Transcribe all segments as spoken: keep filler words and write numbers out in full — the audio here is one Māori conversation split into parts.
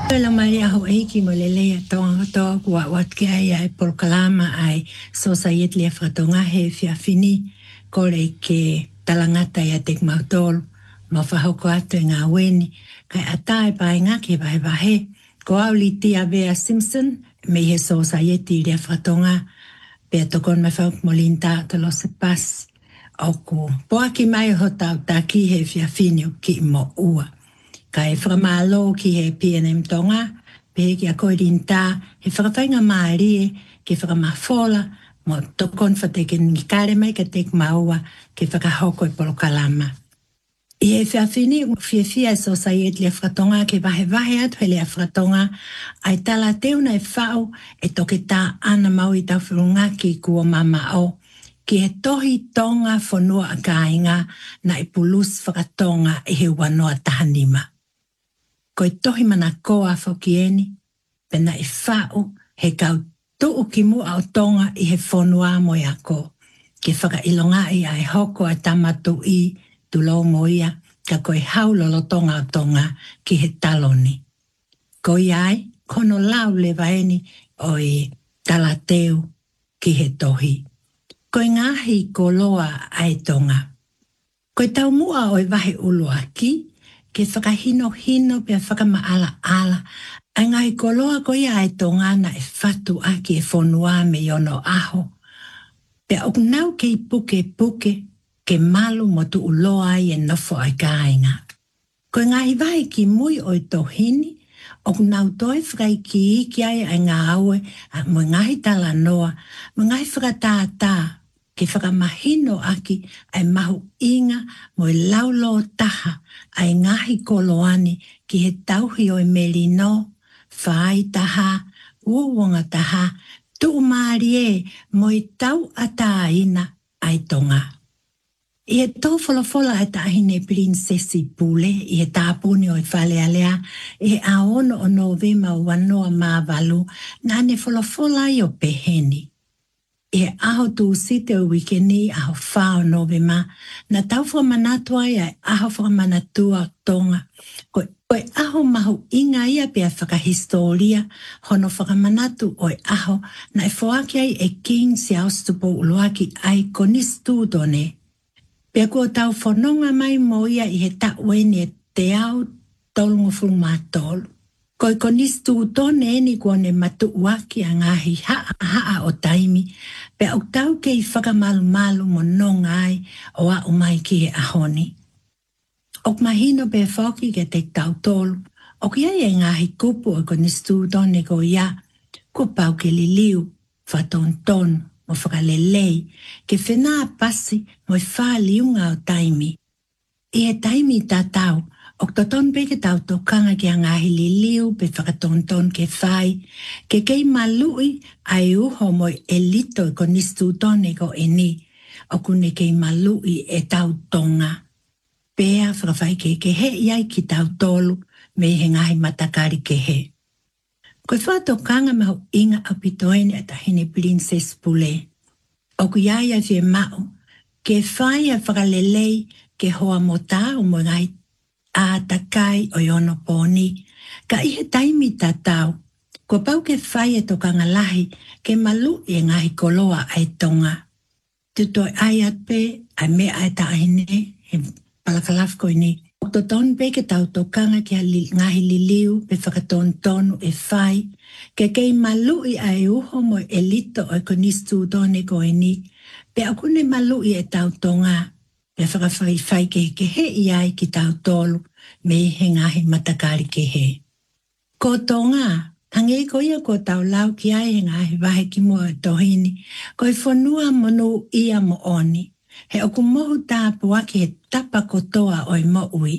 La Maria ho eiki mo le lea tonga toa kua watke ai ai polkalama ai society le fratonga he fia fini kore ke talangata ia tek mautolo ma whahoko atu ngā weni kai atai pai ngā ke vai vahe ko au li tia Bea Simpson me he society le fratonga pia tokon me whauk mo linta talo se pas oku poaki mai ho tau taki he fia fini ki mo ua kai whakamalo ki he P N M tonga, pe ki a koe rinta, he whakawhainga maari ke whakamafola, mo tokon whateke ni kare mai ka tek maua ke whakahoko e polokalama. I he whiawhini, fia fia society le whakatonga ke vahe vahe atu he le whakatonga, ai tala teuna e whao e toke tā ana mau i tau whirunga ki kua mama o, ki he tohi tonga whanua a kāinga na e pulus whakatonga e he wanoa tahanima. Ko e tohi mana koa whokieni, pena e whao he kau tuu ki mua o tonga i he whonua mo i ako. Ke whaka ilonga i ai hoko a tamatu i tu lau mo ia, ka koe haulolo tonga o tonga ki he taloni. Ko i ai, kono lau le vaeni o i talateu ki he tohi. Ko i ngahi ko loa ai tonga. Ko i tau mua o i vahe ulua ki, ke whakahino hino pia whakamaala ala. Ai ngai koloa ko ia e tonga na e whatu aki e whonua me yono aho. Pia ok nau ke i puke puke ke malu mo tu uloa i e nofo ai kāinga. Ko ngai vai ki mui o i tohini, ok nau toi whakai ki iki ai ai ngā aue mo ngai tala noa, mo ngai whakatātā ke whakamahino aki ai mahu inga mo i laulo taha ai ngahi koloani ki he tauhi o i melino, whai taha, uonga taha, tu marie mo i tau ataina ai tonga. I he tau whalafola e tahine prinsesi pule, i he tāpuni o i whale alea, i he aono o novema o wanoa māwalu, nā ne whalafola i o peheni. E aho tu site o wikeni aho whao novema, na tau whamanatua ia e aho whamanatua tonga. Ko e aho mahu inga ia pia whakahistoria, hono whakamanatu o e aho, na e whoaki ai e king si austupo uloaki ai konistu done. Pia kua tau whanonga mai mo ia i he taweni e te au tolungu fulmatolu. Ko i konistu tone eni kua ne matu uaki a ngahi haa haa o taimi, pe au tau ke i whakamalu malu mo nonga ai o a umai ki he ahoni. Ok mahino pe whoki ke te tau tolu, ok ia e ngahi kupu o konistu tone ko ia, ko pau ke li liu, whaton ton, mo whakalelei, ke whenā pasi mo i wha liunga o taimi. I he taimi tā tau, ok toton pe ke tau tokanga ki a ngahi li liu pe whakatonton ke whai, ke kei malui ai uho mo e lito ko nistu tone ko e ni, o kune kei malui e tau tonga. Pea whakawhai ke ke he iai ki tau tolu me he ngahi matakari ke he. Ko whatokanga mahu inga apitoene a tahine princess pule. O ku iaia fie mau, ke whai a whakalelei ke hoa mota o mo ngai a takai o yono poni, ka ihe taimi tatau, ko pau ke whai e tokanga lahi, ke malu e ngahi koloa ai tonga. Tutoi ai atpe, ai me ai tahine, he palakalafko ini. O toton pe ke tau tokanga ki a li, ngahi liliu, pe whakaton tonu e whai, ke kei malu i ai uho mo e lito o konistu tone ko ini, pe akune malu i e tau tonga, pe whakawhai whai ke ke he iai ki tau tolu, me he ngahi matakari ke he. Ko tonga, hange ko ia ko tau lau ki ai he ngahi wahe ki mua tohini, ko i whanua monu ia mo oni, he oku mohu tāpua ki he tapa kotoa o i mo ui.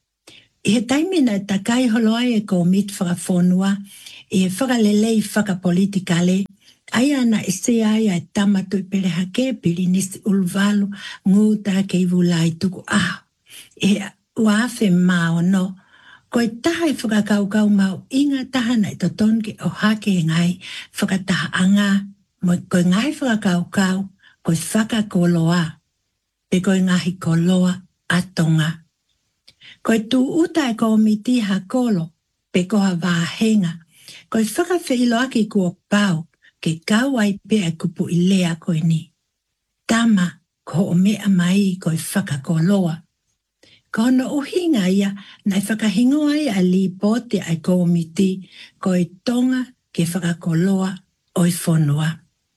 I he taimina e takai holoai e ko mit whakawhanua, i he whakalelei whakapolitikale, ai ana e se ai ai tamatu i pereha ke pili nisi ulvalu nguta ke i vulai tuku aho. E uafe mao no, ko i taha i whakakaukau mau inga taha na i toton ke o hake e ngai whakataha anga, mo ko i ngai whakakaukau, ko i whakakoloa, pe ko i ngahi koloa atonga. Ko i tu uta e ko miti ha kolo, pe koha wāhenga. Koe whakawhilo aki kua pau, ke kawai pe a kupu i lea koe ni. Tama ko o mea mai koe whakakoloa. Kono uhinga ia, nai whakahingoa ia a li pote ai komiti, koe tonga ke whakakoloa oi whonua.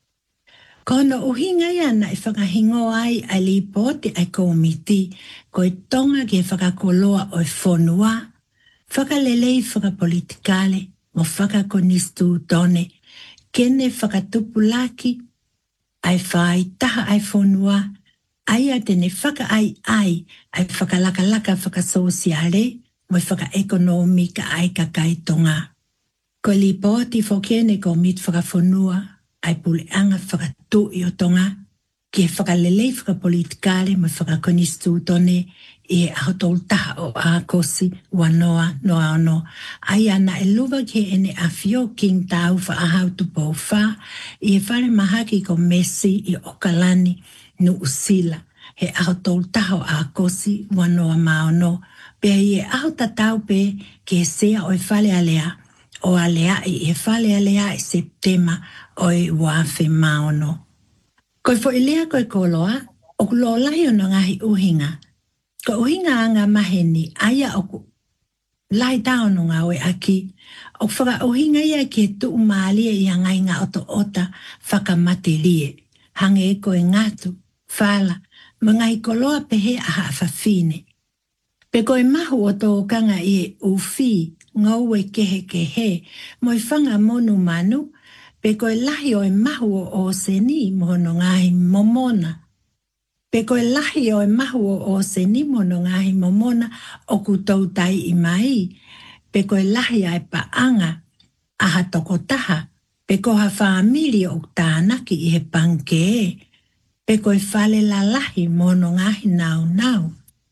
Kono uhinga ia nai whakahingoa ai a li pote ai komiti, koe tonga ke whakakoloa oi whonua, whakalelei whakapolitikale, mo whakakonistu tone, kene whakatupulaki, ai whai taha ai whonua, ai a tene whaka ai ai, ai whakalakalaka whakasosiale, mo whakaekonomika ai kakaitonga. Ko li poti whokene ko mit whakawhonua, ai pule anga whakatu i o tonga, ki e whakalelei whakapolitikale, mo whakakonistu tone, e ahotol taha o a kosi wanoa noa ono. Ai ana e luwa ke ene a fio king tau wha ahau tupo wha, i e whare mahaki ko Messi i Okalani nu usila, he ahotol taha o a kosi wanoa maono, pe i e ahota tau pe ke sea oi whale alea, o alea i e whale alea i Septema oi wafe maono. Koe fo ilea koe koloa, o kulo lahi o ngahi uhinga, ko uhinga anga maheni aya oku lai tau no ngā oe aki, o whaka uhinga ia ke tu umalia i ngai ngā oto ota whakamate lie, hange e koe ngatu, whala, mga i koloa pehe aha awhawhine. Pe koe mahu o tō kanga i e uwhi, ngauwe kehe kehe, moi whanga monu manu, pe koe lahi o e mahu o o seni mohono ngahi momona. Pe koe lahi o e mahu o o seni mono ngahi momona o kutou tai i mai, pe koe lahi ai paanga, aha toko taha, pe koha whaamiri o tānaki i he panke, pe koe whale la lahi mono ngahi nau nau.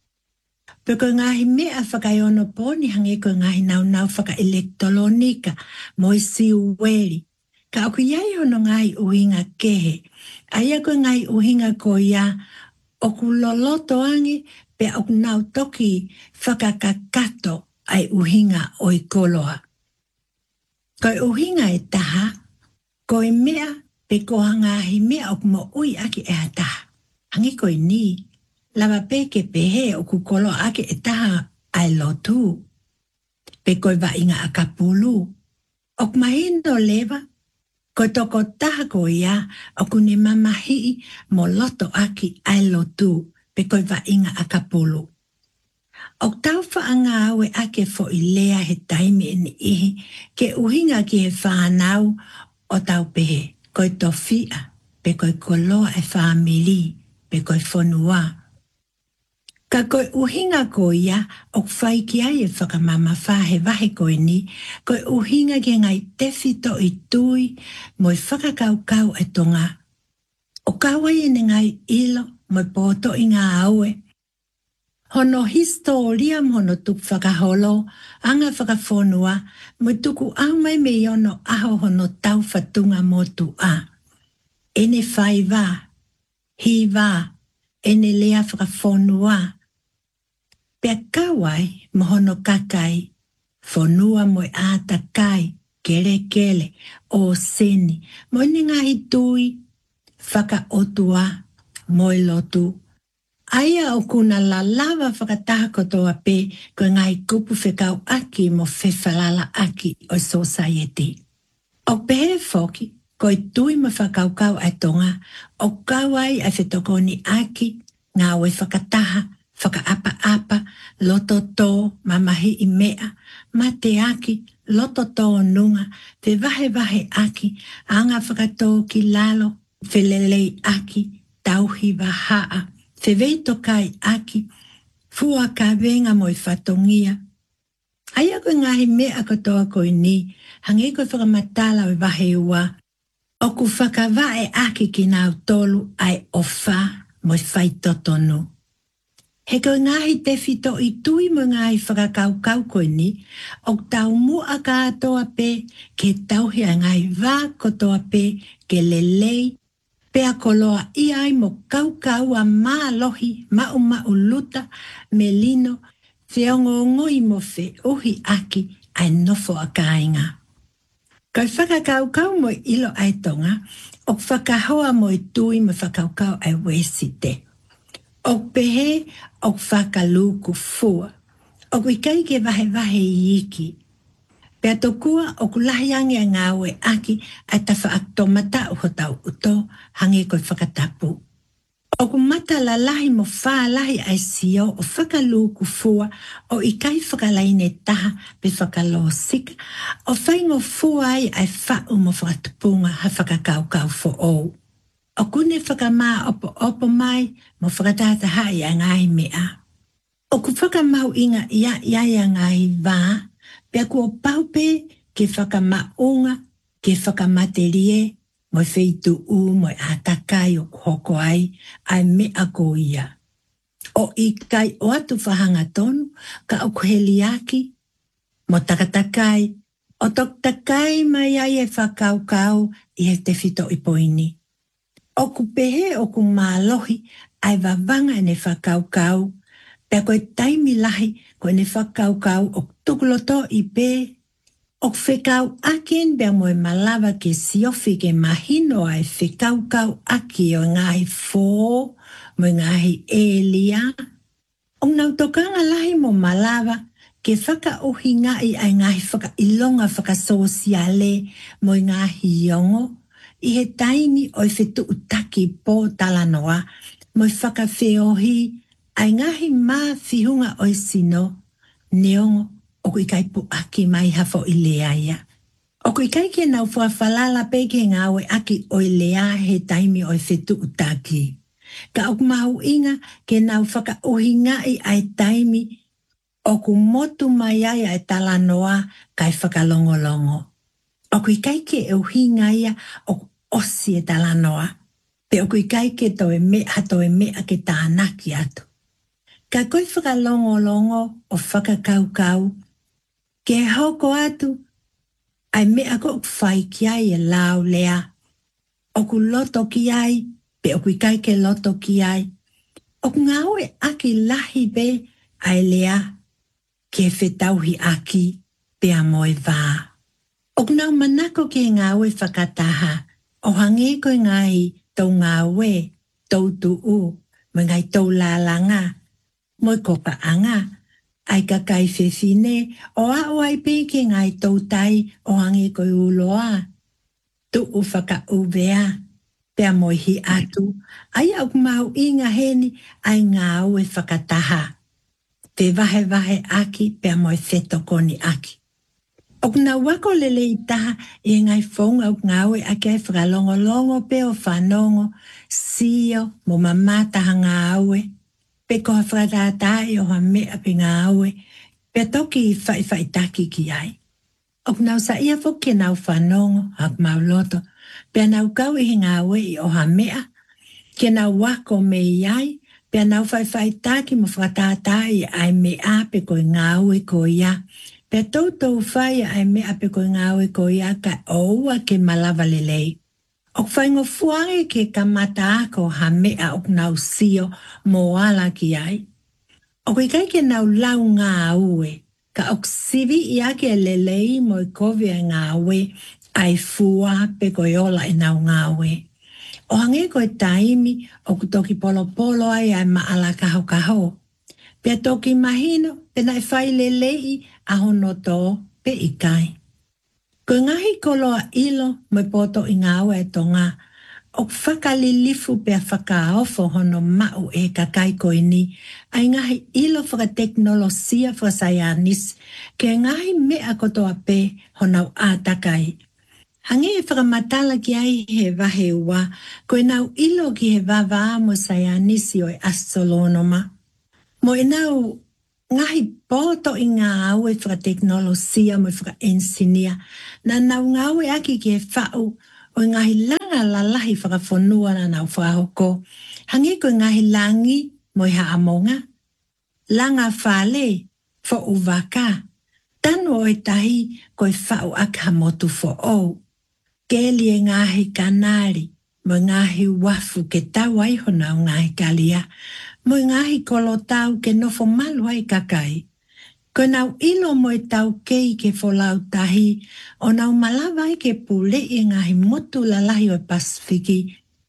Pe koe ngahi mea whakaiono poni hange koe ngahi nau nau whaka elektolonika, moi siuweri. Ka oku iai hono ngahi uhinga kehe, aia koe ngahi uhinga ko ia, oku loloto angi pe oku nau toki whakakakato ai uhinga oi koloa. Koe uhinga e taha, koe mea pe koha ngahi mea oku mo ui aki e ha taha. Hangi koe ni, lava peke pehe oku kolo ake e taha ai lotu. Pe koe wa inga a kapulu. Ok mahino lewa, koe toko taha ko ia, oku ne mamahi mo loto aki ai lotu, pe koe wa inga a kapulu. Ok tau whaanga awe ake fo i lea he taimi eni ihi, ke uhinga ki he whanau o tau pehe, koe tofia, pe koe koloa e whamili, pe koe whonua. Ka koe uhinga ko ia, ok whai ki ai e whakamama whahe wahe koe ni, koe uhinga ki ngai tewhito i tui, moi whakakaukau e tonga. O kawai ene ngai ilo, moi poto i ngā aue. Hono historia mono tuk whakaholo, anga whakawhonua, moi tuku au mai me iono aho hono tau whatunga motu a. Ene whai wā, hi wā, ene lea whakawhonua. Pea kawai mohono kakai, whonua moi ata kai, kere kele, o seni, moi ni ngahi tui, whaka otua, moi lotu. Aia o kuna la lava whakataha kotoa pe, ko ngai kupu whekau aki mo whewhalala aki o society. O pehe foki, ko i tui mo whakaukau ai tonga, o kawai ai whetokoni aki, ngā oe whakataha, whakaapa apa, loto tō, mamahi i mea, mate aki, loto tō nunga, te wahe wahe aki, anga whakatō ki lalo, whelelei aki, tauhi wahaa, te veito kai aki, fua ka venga mo i whatongia. Aia koe ngahi mea katoa koe ni, hangi koe whakamatala o wahe ua, o ku whakawae aki ki nau tolu ai ofa mo i whaitotonu. He koe ngahi te whito i tui mo ngahi whakakaukau koe ni, o tau mua ka atoa pe, ke tauhi a ngai wā kotoa pe, ke lelei, pea koloa i ai mo kaukau a maa lohi, mau mau luta, melino, whiongo ngoi mo fe uhi aki ai nofo a kāinga. Kai whakakaukau mo ilo ai tonga, o whakahoa mo i tui mo whakaukau ai wesite. O pehe o whakaluku fua. O ikai ke vahe vahe i iki. Pea tokua o kulahiangi a ngāwe aki ai ta whaaktomata o hotau uto hangi koe whakatapu. O kumata la lahi mo wha lahi ai sio o whakaluku fua o ikai whakalaine taha pe whakalo sika o whaingo fua ai ai whau mo whakatupunga ha whakakaukau fo o. O kune whakamā opo opo mai mo whakatata hai a ngai mea. O ku whakamau inga ia ia ia ngai wā, pea kua paupe ke whakamaunga, ke whakamaterie, mo feitu u mo atakai o hoko ai, ai mea ko ia. O ikai o atu whahanga tonu, ka o kuheliaki, mo takatakai, o tok takai mai ai e whakaukau i he te whito i poini. O ku pehe o ku mālohi ai wawanga ne whakaukau, pea koe taimi lahi koe ne whakaukau o tukuloto i pē. O whekau akin bea moe malawa ke siofi ke mahino ai whekaukau aki o ngahi fō, mo ngahi elia. O nau tokanga lahi mo malawa ke whakauhi ngai ai ngahi whakailonga whakasosiale mo ngahi iongo. I he taimi o i whetu utaki pō talanoa, mo i whakawheohi ai ngahi mā whihunga o i sino, neongo o kui kai pu aki mai hafo i lea ia. O kui kai ke nau whawhalala peke ngāwe aki o i lea he taimi o i whetu utaki. Ka o mahu inga ke nau whakauhi ngai ai taimi o ku motu mai ai ai talanoa kai whakalongolongo. O kui kai ke e uhi ngai o osi e talanoa. Pe o kui kai ke to e mea to e mea ke tānaki atu. Ka koe whakalongolongo o whakakaukau, ke hoko atu, ai mea ko whai ki ai e lau lea. O ku loto ki ai, pe o kui kai ke loto ki ai. O ku ngaue aki lahi be ai lea, ke whetauhi aki, pe a moe vā. O ku nau manako ke ngaue whakataha, o hange koe ngai tau ngaue, tau tuu, mo ngai tau lalanga, moi koka anga, ai ka kai whewhine, o a o ai peke ngai tau tai o hangi koe uloa. Tu u whaka uvea, pea moi hi atu, ai au mau inga heni, ai ngā ue whakataha. Te vahe vahe aki, pea moi wheto koni aki. O kuna wako lele i taha, i ngai whaunga o ngā ue aki ai whakalongolongo pe o whanongo, sio mo mamataha ngā ue. Pe koha whakatatai o ha mea pe ngā aue, pe toki i whai whai taki ki ai. O nau sa ia whoke nau whanongo, hak mau loto, pe nau kau i ngā aue i o ha mea, ke nau wako me i ai, pe nau whai whai taki mo whakatatai ai mea pe koe ngā aue ko ia, pe tau tau whai ai mea pe koe ngā aue ko ia ka oua ke malawa lelei. O whaingo fuange ke kamata ako ha mea o nau sio mo ala ki ai. O kui kai ke nau lau ngā aue, ka o sivi i ake lelei mo i kovia ngā aue, ai fua pe koe ola e nau ngā aue. O hange koe taimi o kutoki polo polo ai ai maala kaho kaho. Pea toki mahino pe nai whai lelei a hono tō pe i kai. Ko ngahi koloa ilo mo poto i ngā aue tonga, o whakalilifu pea whakaofo hono mau e kakai koe ni, ai ngahi ilo whakateknolosia whakasayanis, ke ngahi mea kotoa pe honau ātakai. Hange e whakamatala ki ai he wahe ua, koe nau ilo ki he wawa mo sayanisi o e astrolonoma. Mo e nau ngahi poto i ngā aue whakateknolosia mo whakaensinia, na nau ngā aue aki ki e whau o ngahi langa lalahi whakawhonua na nau whahoko. Hangi koe ngahi langi mo i haamonga. Langa whale, fo uvaka. Tanu o e tahi koe whau aka motu fo o. Keli e ngahi kanari, mo ngahi wafu ke tau ai hona o ngahi kalia. Mo ngahi kolotau ke nofo malu ai kakai. Ko nau ilo mo e tau kei ke wholau tahi, o nau malawai ke pule i ngahi motu lalahi o Pasifiki.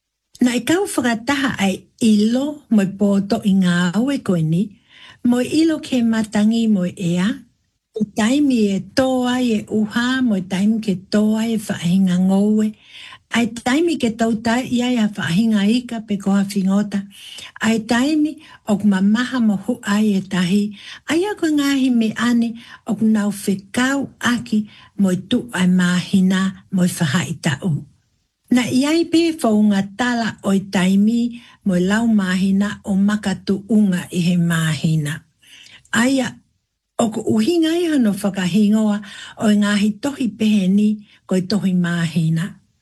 Na e kau whakataha ai ilo mo e poto i ngā aue koe ni, mo ilo ke matangi mo ea, o taimi e toa e uha, mo taimi ke toa e whahinga ngoue, ai taimi ke tautai ia ia whahinga ika pe koha whingota, ai taimi o mamaha mo hu ai e tahi, ai ako ngahi me ane o nau whekau aki mo tu ai mahina mo whahai tau. Na iai pe whaunga tala o taimi mo lau mahina o makatu unga i he mahina. Aia, o ko uhinga i hano whakahingoa o ngahi tohi peheni ko i tohi mahina.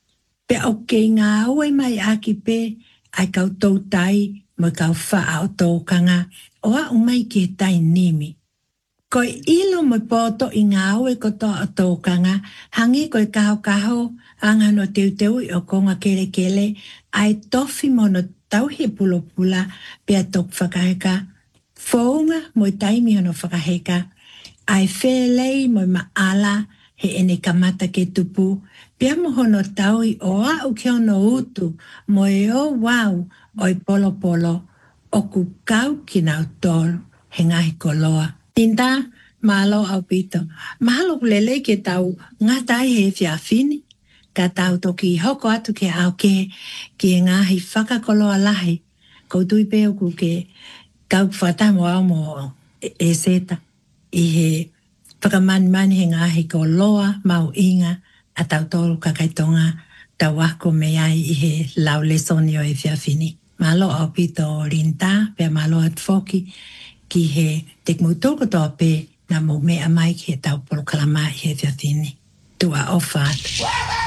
Pe o ke ngā ue mai aki pe ai kau tau tai mo kau wha o tōkanga o a umai ke tai nimi. Ko ilo mo poto i ngā ue ko tō o tōkanga hangi ko i kaho kaho anga no teu teu i o konga kele kele ai tofi mo no tau he pulo pula pe a tok whakaheka. Whaunga mo i taimi hono whakaheka ai whelei mo i maala he ene kamata ke tupu. Pia mo hono tau i o au ke ono utu mo e o wau o i polo polo o ku kau ki nau tolu he ngahi koloa. Tinta, mahalo au pito. Mahalo lele ke tau ngatai he whiawhini. Ka tau toki hoko atu ke au ke ki ngahi whakakoloa lahi. Ko tui peo ku ke kau whatamu au mo e, e seta i he whakamani mani he ngahi koloa mau inga a tau tolu kakaitonga tau wako me ai i he lau lesoni o e whiawhini. Malo au pito o rinta, pia malo at foki ki he tekmutoko toa pe na mo mea mai ki he tau polo kalama i he whiawhini. Tua o whātu.